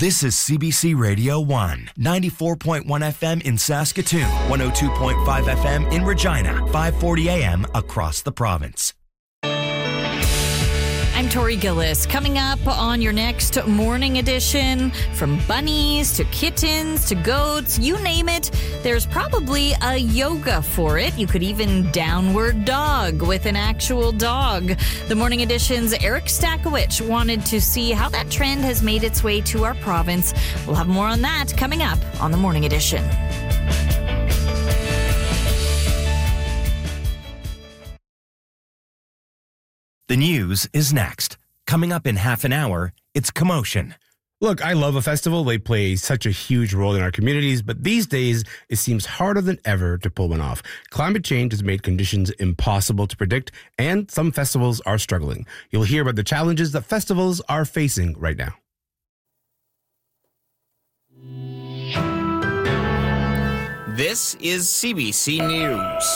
This is CBC Radio 1, 94.1 FM in Saskatoon, 102.5 FM in Regina, 540 AM across the province. I'm Tori Gillis. Coming up on your next morning edition, from bunnies to kittens to goats, you name it, there's probably a yoga for it. You could even downward dog with an actual dog. The morning edition's Eric Stakowicz wanted to see how that trend has made its way to our province. We'll have more on that coming up on the morning edition. The news is next. Coming up in half an hour, it's Commotion. Look, I love a festival. They play such a huge role in our communities, but these days it seems harder than ever to pull one off. Climate change has made conditions impossible to predict, and some festivals are struggling. You'll hear about the challenges that festivals are facing right now. This is CBC News.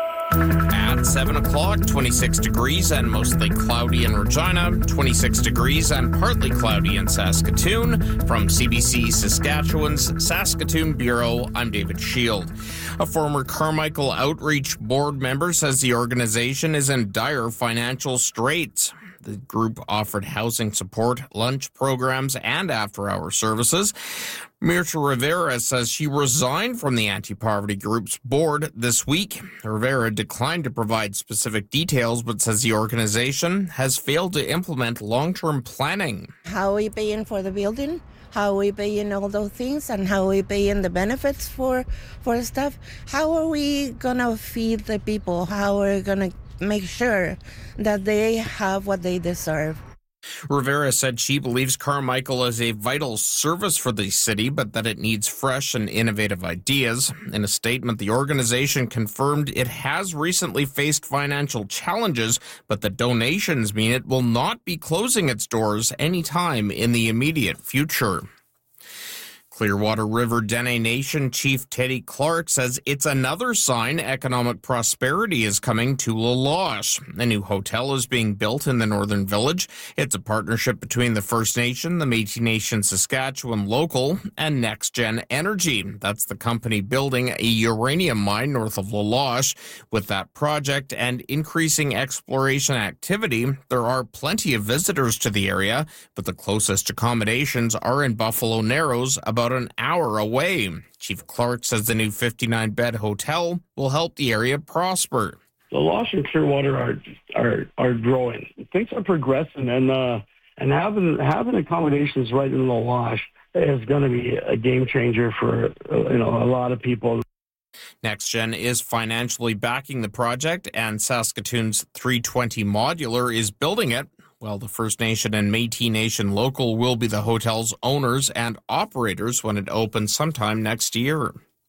At 7 o'clock, 26 degrees and mostly cloudy in Regina, 26 degrees and partly cloudy in Saskatoon. From CBC Saskatchewan's Saskatoon Bureau, I'm David Shield. A former Carmichael Outreach Board member says the organization is in dire financial straits. The group offered housing support, lunch programs, and after-hour services. Mirta Rivera says she resigned from the anti-poverty group's board this week. Rivera declined to provide specific details, but says the organization has failed to implement long-term planning. How are we paying for the building? How are we paying all those things? And how are we paying the benefits for stuff? How are we going to feed the people? How are we going to make sure that they have what they deserve? Rivera said she believes Carmichael is a vital service for the city, but that it needs fresh and innovative ideas. In a statement, the organization confirmed it has recently faced financial challenges, but the donations mean it will not be closing its doors anytime in the immediate future. Clearwater River Dene Nation Chief Teddy Clark says it's another sign economic prosperity is coming to La Loche. A new hotel is being built in the Northern Village. It's a partnership between the First Nation, the Métis Nation Saskatchewan Local, and NextGen Energy. That's the company building a uranium mine north of La Loche. With that project and increasing exploration activity, there are plenty of visitors to the area, but the closest accommodations are in Buffalo Narrows, about an hour away. Chief Clark says the new 59-bed hotel will help the area prosper. The Loche and Clearwater are growing. Things are progressing, and having accommodations right in the Loche is going to be a game changer for a lot of people. NextGen is financially backing the project, and Saskatoon's 320 Modular is building it. While the First Nation and Métis Nation Local will be the hotel's owners and operators when it opens sometime next year.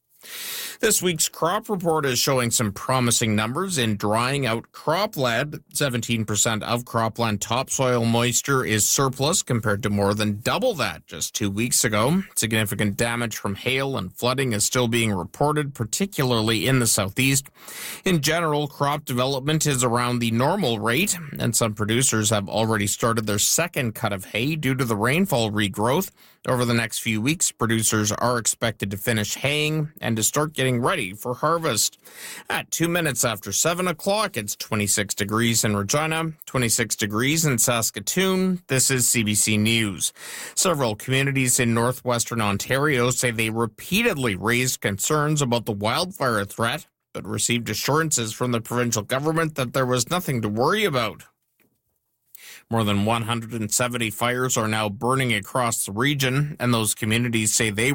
This week's crop report is showing some promising numbers in drying out cropland. 17% of cropland topsoil moisture is surplus compared to more than double that just 2 weeks ago. Significant damage from hail and flooding is still being reported, particularly in the southeast. In general, crop development is around the normal rate, and some producers have already started their second cut of hay due to the rainfall regrowth. Over the next few weeks, producers are expected to finish haying and to start getting ready for harvest. At 2 minutes after 7 o'clock, it's 26 degrees in Regina, 26 degrees in Saskatoon. This is CBC News. Several communities in northwestern Ontario say they repeatedly raised concerns about the wildfire threat, but received assurances from the provincial government that there was nothing to worry about. More than 170 fires are now burning across the region, and those communities say they